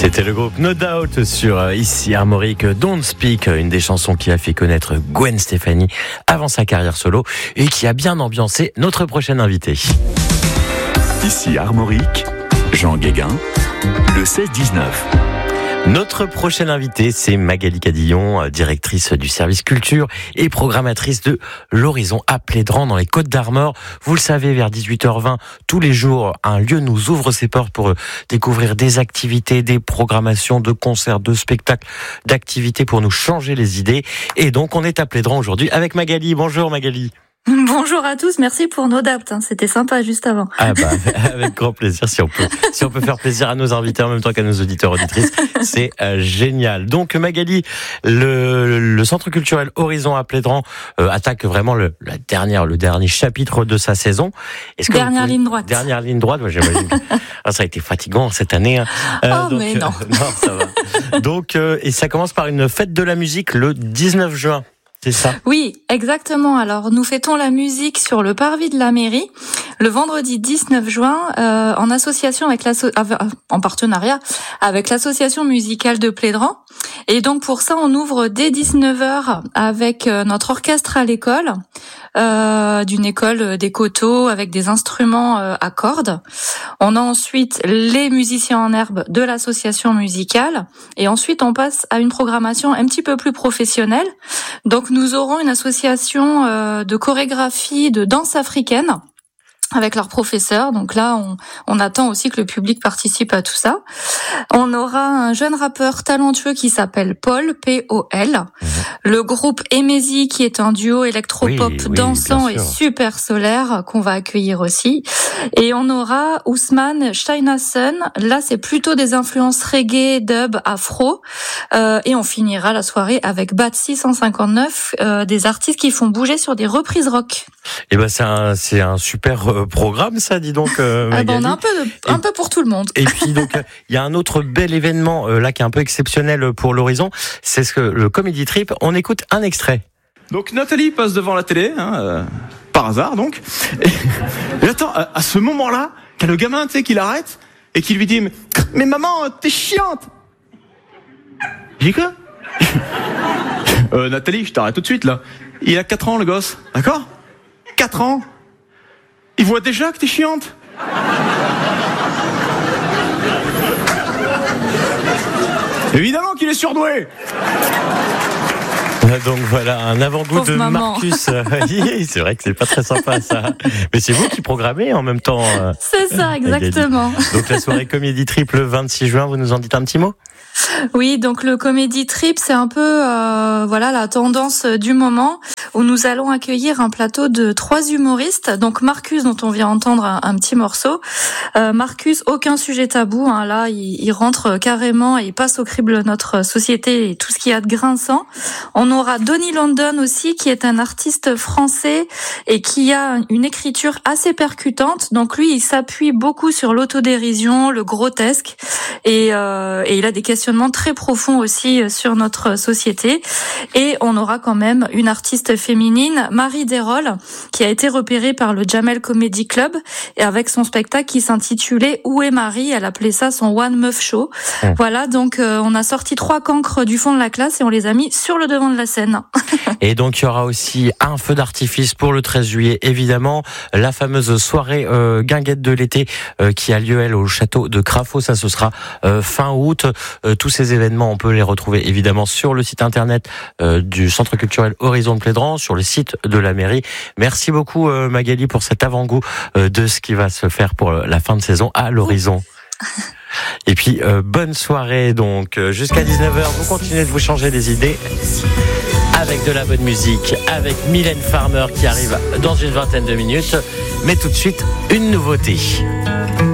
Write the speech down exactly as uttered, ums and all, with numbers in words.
C'était le groupe No Doubt sur euh, Ici Armorique, Don't Speak, une des chansons qui a fait connaître Gwen Stefani avant sa carrière solo et qui a bien ambiancé notre prochaine invité. Ici Armorique, Jean Guéguin, le seize dix-neuf. Notre prochaine invitée, c'est Magali Cadillon, directrice du service culture et programmatrice de l'Horizon à Plédran dans les Côtes-d'Armor. Vous le savez, vers dix-huit heures vingt, tous les jours, un lieu nous ouvre ses portes pour découvrir des activités, des programmations de concerts, de spectacles, d'activités pour nous changer les idées. Et donc, on est à Plédran aujourd'hui avec Magali. Bonjour Magali. Bonjour à tous, merci pour No Doubt, hein. C'était sympa juste avant. Ah bah, avec grand plaisir, si on peut, si on peut faire plaisir à nos invités en même temps qu'à nos auditeurs auditrices, c'est euh, génial. Donc Magali, le, le centre culturel Horizon à Plédran euh, attaque vraiment le, la dernière, le dernier chapitre de sa saison. Est-ce que dernière pouvez, ligne droite. Dernière ligne droite, ouais, j'imagine. Ah, ça a été fatigant cette année. Hein. Euh, oh donc, mais non. Euh, non, ça va. Donc, euh, et ça commence par une fête de la musique le dix-neuf juin. C'est ça. Oui, exactement. Alors, nous fêtons la musique sur le parvis de la mairie le vendredi dix-neuf juin euh, en association avec l'asso... en partenariat avec l'association musicale de Plédran. Et donc pour ça, on ouvre dès dix-neuf heures avec notre orchestre à l'école, euh, d'une école des Coteaux avec des instruments euh, à cordes. On a ensuite les musiciens en herbe de l'association musicale et ensuite on passe à une programmation un petit peu plus professionnelle. Donc nous aurons une association euh, de chorégraphie de danse africaine avec leurs professeurs. Donc là, on, on attend aussi que le public participe à tout ça. On aura un jeune rappeur talentueux qui s'appelle Paul, P O L. Mmh. Le groupe Emezi, qui est un duo électropop oui, oui, dansant et super solaire, qu'on va accueillir aussi. Et on aura Ousmane Shainason. Là, c'est plutôt des influences reggae, dub, afro. Euh, et on finira la soirée avec Batsy cent cinquante-neuf, euh, des artistes qui font bouger sur des reprises rock. Et ben c'est un, c'est un super euh, programme, ça, dis donc. Euh, ah ben on a un peu, de, un et, peu pour tout le monde. Et puis donc il y a un autre bel événement euh, là qui est un peu exceptionnel pour l'Horizon, c'est ce que le Comedy Trip. On écoute un extrait. Donc Nathalie passe devant la télé, hein, euh, par hasard donc. Et, et attends, à, à ce moment-là, qu'il y a le gamin, tu sais, qui l'arrête et qui lui dit mais, mais maman, t'es chiante. Il dit quoi? euh, Nathalie, je t'arrête tout de suite là. Il a quatre ans le gosse, d'accord? quatre ans. Il voit déjà que t'es chiante. Évidemment qu'il est surdoué. Donc voilà, un avant-goût Pauvre de maman. Marcus. C'est vrai que c'est pas très sympa ça. Mais c'est vous qui programmez en même temps. C'est ça, exactement. Donc la soirée Comedy Trip le vingt-six juin, vous nous en dites un petit mot ? Oui, donc le Comedy Trip, c'est un peu euh, voilà la tendance du moment où nous allons accueillir un plateau de trois humoristes. Donc Marcus, dont on vient entendre un, un petit morceau. Euh, Marcus, aucun sujet tabou. Hein, là, il, il rentre carrément et il passe au crible de notre société et tout ce qu'il y a de grinçant. On aura Donny London aussi, qui est un artiste français et qui a une écriture assez percutante. Donc lui, il s'appuie beaucoup sur l'autodérision, le grotesque et, euh, et il a des questionnements très profonds aussi sur notre société. Et on aura quand même une artiste féminine, Marie Desrolles, qui a été repérée par le Jamel Comedy Club et avec son spectacle qui s'intitulait Où est Marie? Elle appelait ça son One Meuf Show. Mmh. Voilà, donc euh, on a sorti trois cancres du fond de la classe et on les a mis sur le devant de la scène. Et donc il y aura aussi un feu d'artifice pour le treize juillet, évidemment, la fameuse soirée euh, guinguette de l'été euh, qui a lieu elle au château de Crafots. Ça ce sera euh, fin août. Euh, tous ces événements, on peut les retrouver évidemment sur le site internet euh, du Centre culturel Horizon de Plédran, sur le site de la mairie. Merci beaucoup euh, Magali pour cet avant-goût euh, de ce qui va se faire pour la fin de saison à l'Horizon. Et puis euh, bonne soirée donc euh, jusqu'à dix-neuf heures. Vous continuez de vous changer les idées avec de la bonne musique, avec Mylène Farmer qui arrive dans une vingtaine de minutes. Mais tout de suite, une nouveauté.